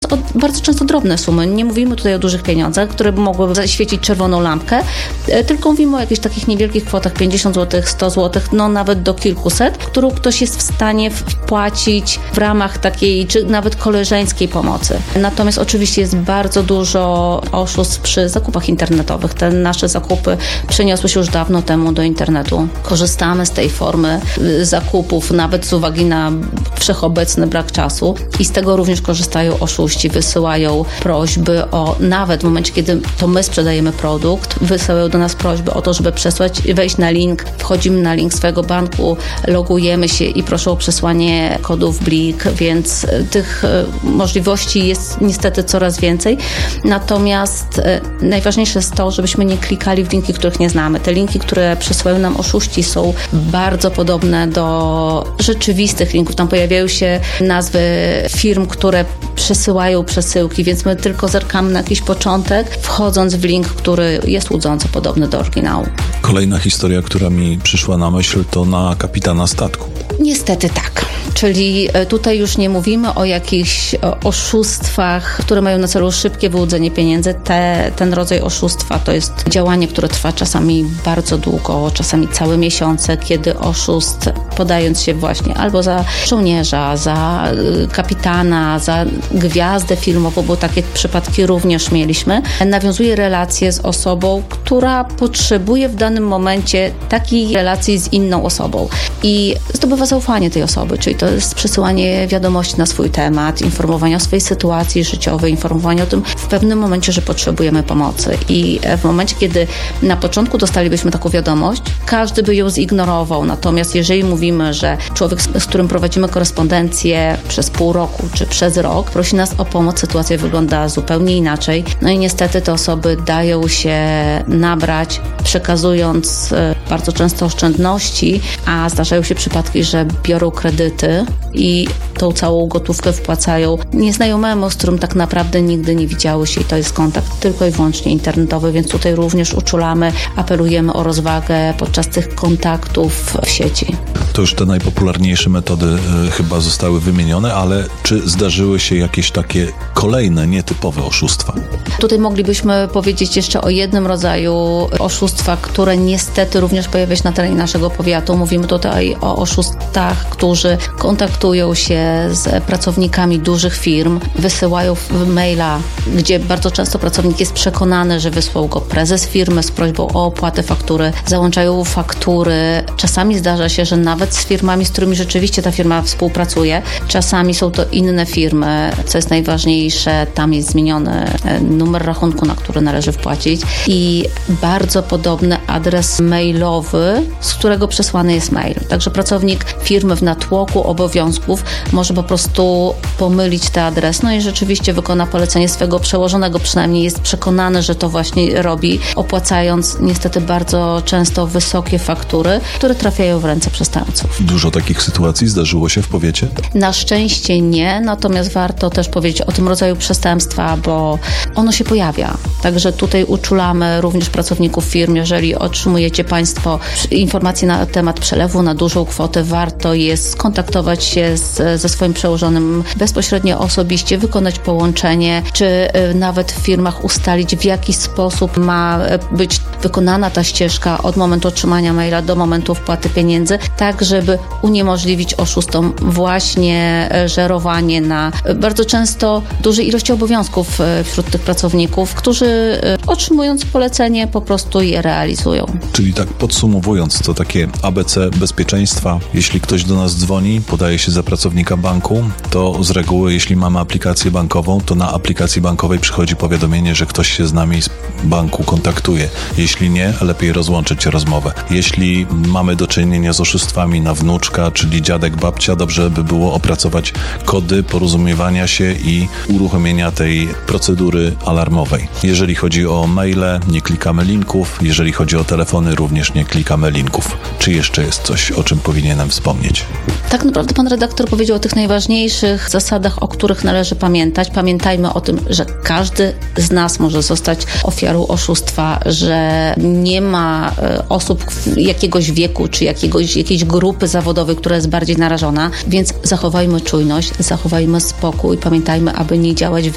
bardzo często drobne sumy. Nie mówimy tutaj o dużych pieniądzach, które by mogły zaświecić czerwoną lampkę, tylko mówimy o jakichś takich niewielkich kwotach 50 zł, 100 zł, no nawet do kilkuset, którą ktoś jest w stanie wpłacić w ramach takiej, czy nawet koleżeńskiej pomocy. Natomiast oczywiście jest bardzo dużo oszustw przy zakupach internetowych. Te nasze zakupy przeniosły się już dawno temu do internetu. Korzystamy z tej formy zakupów, nawet z uwagi na wszechobecny brak czasu i z tego również korzystają oszuści, wysyłają prośby nawet w momencie, kiedy to my sprzedajemy produkt, wysyłają do nas prośby o to, żeby wejść na link, wchodzimy na link swojego banku, logujemy się i proszą o przesłanie kodów BLIK, więc tych możliwości jest niestety coraz więcej. Natomiast najważniejsze jest to, żebyśmy nie klikali w linki, których nie znamy. Te linki, które przesyłają nam oszuści, są bardzo podobne do rzeczywistych linków. Tam pojawiają się nazwy firm, które przesyłają przesyłki, więc my tylko zerkamy na jakiś początek, wchodząc w link, który jest łudząco podobny do oryginału. Kolejna historia, która mi przyszła na myśl, to na kapitana statku. Niestety tak. Czyli tutaj już nie mówimy o jakichś oszustwach, które mają na celu szybkie wyłudzenie pieniędzy. Ten rodzaj oszustwa to jest działanie, które trwa czasami bardzo długo, czasami całe miesiące, kiedy oszust, podając się właśnie albo za żołnierza, za kapitana, za gwiazdę filmową, bo takie przypadki również mieliśmy, nawiązuje relacje z osobą, która potrzebuje w danym momencie takiej relacji z inną osobą i zdobywa zaufanie tej osoby, czyli to jest przesyłanie wiadomości na swój temat, informowanie o swojej sytuacji życiowej, informowanie o tym w pewnym momencie, że potrzebujemy pomocy. I w momencie, kiedy na początku dostalibyśmy taką wiadomość, każdy by ją zignorował. Natomiast jeżeli mówimy, że człowiek, z którym prowadzimy korespondencję przez pół roku czy przez rok, prosi nas o pomoc, sytuacja wygląda zupełnie inaczej. No i niestety te osoby dają się nabrać, przekazując bardzo często oszczędności, a zdarzają się przypadki, że biorą kredyty i tą całą gotówkę wpłacają nieznajomemu, z którym tak naprawdę nigdy nie widziały się i to jest kontakt tylko i wyłącznie internetowy, więc tutaj również uczulamy, apelujemy o rozwagę podczas tych kontaktów w sieci. To już te najpopularniejsze metody chyba zostały wymienione, ale czy zdarzyły się jakieś takie kolejne, nietypowe oszustwa? Tutaj moglibyśmy powiedzieć jeszcze o jednym rodzaju oszustwa, które niestety również pojawia się na terenie naszego powiatu. Mówimy tutaj o oszustach, którzy kontaktują się z pracownikami dużych firm, wysyłają maila, gdzie bardzo często pracownik jest przekonany, że wysłał go prezes firmy z prośbą o opłatę faktury, załączają faktury. Czasami zdarza się, że nawet z firmami, z którymi rzeczywiście ta firma współpracuje, czasami są to inne firmy, co jest najważniejsze, tam jest zmieniony numer rachunku, na który należy wpłacić i bardzo podobny adres mailowy, z którego przesłany jest mail. Także pracownik firmy w natłoku obowiązków może po prostu pomylić te adres, no i rzeczywiście wykona polecenie swego przełożonego, przynajmniej jest przekonany, że to właśnie robi, opłacając niestety bardzo często wysokie faktury, które trafiają w ręce przestępców. Dużo takich sytuacji zdarzyło się w powiecie? Na szczęście nie, natomiast warto też powiedzieć o tym rodzaju przestępstwa, bo ono się pojawia. Także tutaj uczulamy również pracowników firm, jeżeli otrzymujecie Państwo informacje na temat przelewu na dużą kwotę, warto jest skontaktować się ze swoim przełożonym bezpośrednio osobiście, wykonać połączenie, czy nawet w firmach ustalić, w jaki sposób ma być wykonana ta ścieżka od momentu otrzymania maila do momentu wpłaty pieniędzy, tak żeby uniemożliwić oszustom właśnie żerowanie na bardzo często dużej ilości obowiązków wśród tych pracowników, którzy otrzymując polecenie po prostu je realizują. Czyli tak podsumowując, to takie ABC bezpieczeństwa, jeśli ktoś do nas dzwoni, podaje się za pracownika banku, to z reguły, jeśli mamy aplikację bankową, to na aplikacji bankowej przychodzi powiadomienie, że ktoś się z nami z banku kontaktuje. Jeśli nie, lepiej rozłączyć rozmowę. Jeśli mamy do czynienia z oszustwami na wnuczka, czyli dziadek, babcia, dobrze by było opracować kody porozumiewania się i uruchomienia tej procedury alarmowej. Jeżeli chodzi o maile, nie klikamy linków. Jeżeli chodzi o telefony, również nie klikamy linków. Czy jeszcze jest coś, o czym powinienem wspomnieć? Tak naprawdę pan redaktor powiedział o tych najważniejszych zasadach, o których należy pamiętać. Pamiętajmy o tym, że każdy z nas może zostać ofiarą oszustwa, że nie ma osób jakiegoś wieku czy jakiejś grupy zawodowej, która jest bardziej narażona, więc zachowajmy czujność, zachowajmy spokój, pamiętajmy, aby nie działać w